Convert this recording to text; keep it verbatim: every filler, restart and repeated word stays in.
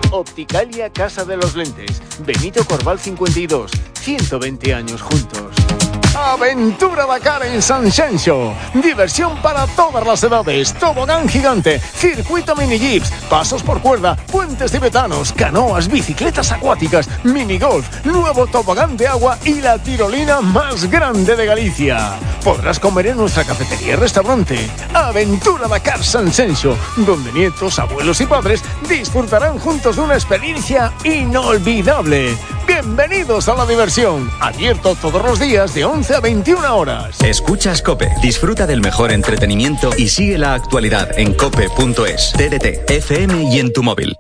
Opticalia Casa de los Lentes, Benito Corval cincuenta y dos, ciento veinte años juntos. Aventura Dakar en San Xenxo. Diversión para todas las edades. Tobogán gigante, circuito mini jeeps, pasos por cuerda, puentes tibetanos, canoas, bicicletas acuáticas, minigolf, nuevo tobogán de agua y la tirolina más grande de Galicia. Podrás comer en nuestra cafetería y restaurante. Aventura Dakar San Xenxo, donde nietos, abuelos y padres disfrutarán juntos de una experiencia inolvidable. Bienvenidos a la diversión. Abierto todos los días de once a veintiuna horas. Escuchas COPE. Disfruta del mejor entretenimiento y sigue la actualidad en cope punto es, T D T, F M y en tu móvil.